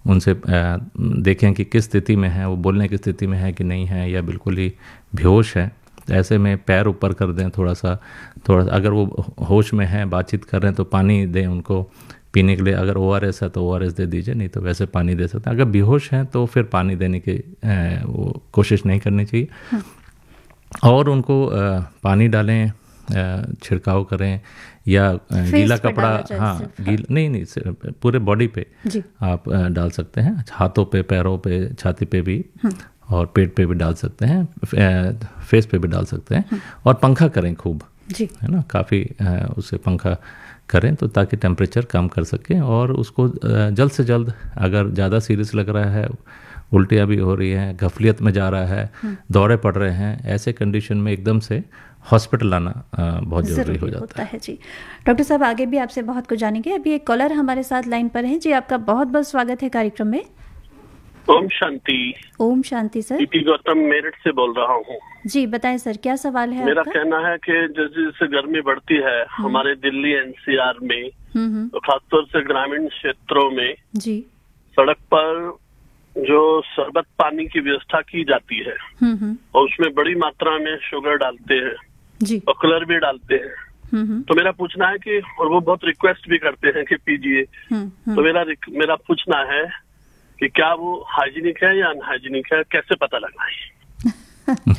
उनसे देखें कि किस स्थिति में है, वो बोलने की स्थिति में है कि नहीं है, या बिल्कुल ही बेहोश है। ऐसे में पैर ऊपर कर दें थोड़ा सा, अगर वो होश में है, बातचीत कर रहे हैं, तो पानी दें उनको पीने के लिए। अगर ORS है तो ORS दे दीजिए, नहीं तो वैसे पानी दे सकते हैं। अगर बेहोश हैं तो फिर पानी देने की वो कोशिश नहीं करनी चाहिए। और उनको पानी डालें, छिड़काव करें, या गीला कपड़ा, हाँ नहीं पूरे बॉडी पे आप डाल सकते हैं, हाथों पे, पैरों पे, छाती पे भी, और पेट पे भी डाल सकते हैं, फेस पे भी डाल सकते हैं। और पंखा करें खूब, है ना, काफ़ी उससे पंखा करें तो ताकि टेम्परेचर कम कर सकें। और उसको जल्द से जल्द, अगर ज़्यादा सीरियस लग रहा है, उल्टियाँ भी हो रही हैं, गफलियत में जा रहा है, दौरे पड़ रहे हैं, ऐसे कंडीशन में एकदम से हॉस्पिटल आना बहुत ज़रूरी हो जाता है। जी डॉक्टर साहब, आगे भी आपसे बहुत कुछ जानेंगे। अभी एक कॉलर हमारे साथ लाइन पर है। जी आपका बहुत बहुत स्वागत है कार्यक्रम में। ओम शांति। ओम शांति सर। पीटी गौतम मेरठ से बोल रहा हूँ। जी बताएं सर, क्या सवाल है मेरा आपका? कहना है कि जैसे जैसे गर्मी बढ़ती है हमारे दिल्ली NCR में, तो खासतौर से ग्रामीण क्षेत्रों में जी सड़क पर जो शरबत पानी की व्यवस्था की जाती है, और उसमें बड़ी मात्रा में शुगर डालते हैं जी, और कलर भी डालते हैं। तो मेरा पूछना है कि, और वो बहुत रिक्वेस्ट भी करते हैं कि पीजिए, तो मेरा पूछना है कि क्या वो हाइजीनिक है या अनहाइजीनिक है, कैसे पता लगाएं?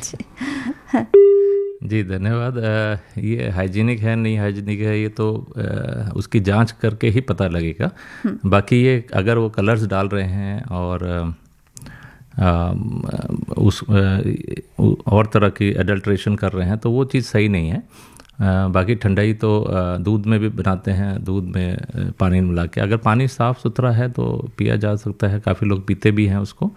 जी धन्यवाद। ये हाइजीनिक है नहीं हाइजीनिक है, ये तो उसकी जांच करके ही पता लगेगा। बाकी ये अगर वो कलर्स डाल रहे हैं और उस और तरह की एडल्ट्रेशन कर रहे हैं, तो वो चीज़ सही नहीं है। बाकी ठंडाई तो दूध में भी बनाते हैं, दूध में पानी मिला के। अगर पानी साफ़ सुथरा है तो पिया जा सकता है, काफ़ी लोग पीते भी हैं उसको,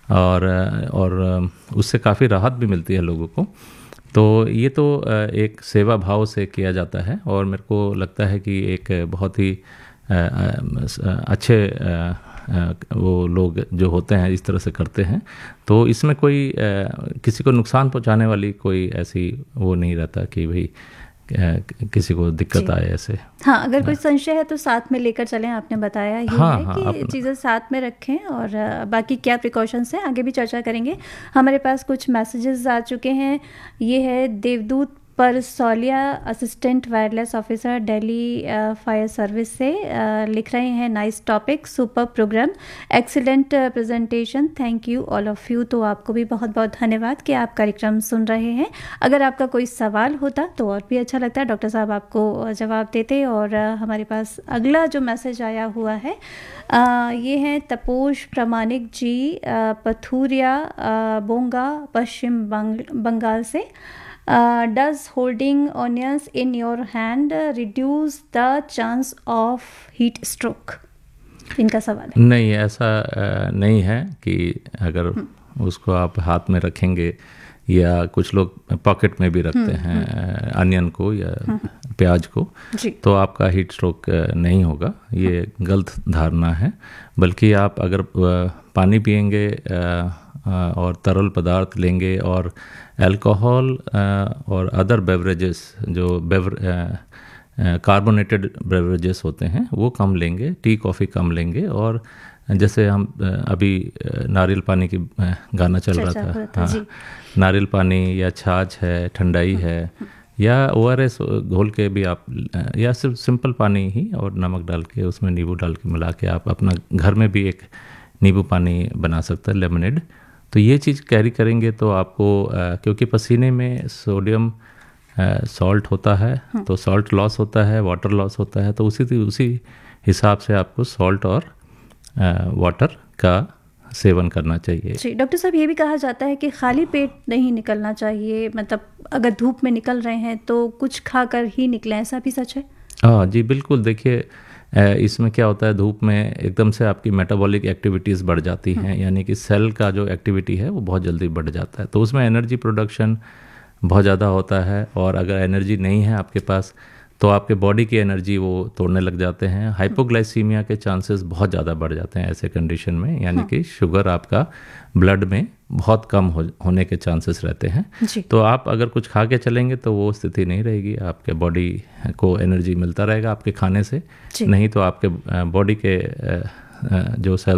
और उससे काफ़ी राहत भी मिलती है लोगों को। तो ये तो एक सेवा भाव से किया जाता है, और मेरे को लगता है कि एक बहुत ही अच्छे वो लोग जो होते हैं इस तरह से करते हैं। तो इसमें कोई किसी को नुकसान पहुंचाने वाली कोई ऐसी वो नहीं रहता कि भाई किसी को दिक्कत आए ऐसे। हाँ, अगर कोई संशय है तो साथ में लेकर चलें। आपने बताया ही है कि चीज़ें साथ में रखें, और बाकी क्या प्रिकॉशंस हैं आगे भी चर्चा करेंगे। हमारे पास कुछ मैसेजेस आ चुके हैं। ये है देवदूत परसौलिया, assistant wireless officer, Delhi fire service से, लिख रहे हैं nice topic, super programme, excellent presentation, thank you all of you. तो आपको भी बहुत बहुत धन्यवाद कि आप कार्यक्रम सुन रहे हैं। अगर आपका कोई सवाल होता तो और भी अच्छा लगता है, डॉक्टर साहब आपको जवाब देते। और हमारे पास अगला जो मैसेज आया हुआ है ये है तपोष प्रमाणिक जी, पथुरिया बोंगा, पश्चिम बंगाल से। Does holding onions in your hand reduce the chance of heat stroke? इनका सवाल है। नहीं, ऐसा नहीं है कि अगर उसको आप हाथ में रखेंगे, या कुछ लोग पॉकेट में भी रखते हैं अनियन को या प्याज को, तो आपका हीट स्ट्रोक नहीं होगा। ये गलत धारणा है। बल्कि आप अगर पानी पिएंगे और तरल पदार्थ लेंगे, और अल्कोहल और अदर बेवरेजेस, जो कार्बोनेटेड बेवरेजेस होते हैं, वो कम लेंगे, टी कॉफ़ी कम लेंगे। और जैसे हम अभी नारियल पानी की गाना चल रहा था, हाँ, नारियल पानी या छाछ है, ठंडाई है, या ORS घोल के भी आप, या सिर्फ सिंपल पानी ही और नमक डाल के उसमें नींबू डाल के मिला के आप अपना घर में भी एक नींबू पानी बना सकते हैं, लेमनेड। तो ये चीज़ कैरी करेंगे तो आपको, क्योंकि पसीने में सोडियम सॉल्ट होता है, तो सॉल्ट लॉस होता है, वाटर लॉस होता है, तो उसी हिसाब से आपको सॉल्ट और वाटर का सेवन करना चाहिए। जी डॉक्टर साहब, ये भी कहा जाता है कि खाली पेट नहीं निकलना चाहिए, मतलब अगर धूप में निकल रहे हैं तो कुछ खाकर ही निकलें, ऐसा भी सच है? हाँ जी बिल्कुल। देखिए इसमें क्या होता है, धूप में एकदम से आपकी मेटाबॉलिक एक्टिविटीज़ बढ़ जाती हैं, यानी कि सेल का जो एक्टिविटी है वो बहुत जल्दी बढ़ जाता है, तो उसमें एनर्जी प्रोडक्शन बहुत ज़्यादा होता है। और अगर एनर्जी नहीं है आपके पास, तो आपके बॉडी की एनर्जी वो तोड़ने लग जाते हैं। हाइपोग्लाइसीमिया के चांसेस बहुत ज़्यादा बढ़ जाते हैं ऐसे कंडीशन में, यानी कि शुगर आपका ब्लड में बहुत कम होने के चांसेस रहते हैं। तो आप अगर कुछ खा के चलेंगे तो वो स्थिति नहीं रहेगी, आपके बॉडी को एनर्जी मिलता रहेगा आपके खाने से। नहीं तो आपके बॉडी के जो